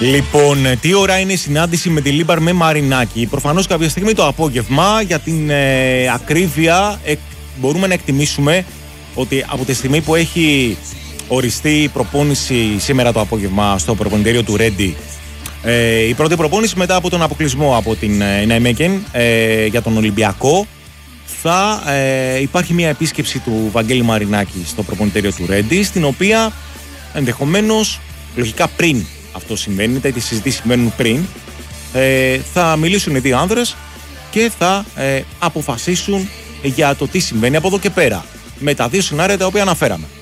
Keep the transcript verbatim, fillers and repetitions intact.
Λοιπόν, τι ώρα είναι η συνάντηση με τη Λίμπαρ με Μαρινάκη? Προφανώς κάποια στιγμή το απόγευμα. Για την ε, ακρίβεια ε, μπορούμε να εκτιμήσουμε ότι από τη στιγμή που έχει οριστεί η προπόνηση σήμερα το απόγευμα στο προπονητήριο του Ρέντι, ε, η πρώτη προπόνηση μετά από τον αποκλεισμό από την ε, Νάιμεκεν ε, για τον Ολυμπιακό, θα ε, υπάρχει μια επίσκεψη του Βαγγέλη Μαρινάκη στο προπονητήριο του Ρέντι, στην οποία ενδεχομένως, λογικά πριν αυτό συμβαίνει, είτε οι συζητήσεις συμβαίνουν πριν, ε, θα μιλήσουν οι δύο άνδρες και θα ε, αποφασίσουν για το τι συμβαίνει από εδώ και πέρα, με τα δύο σενάρια τα οποία αναφέραμε.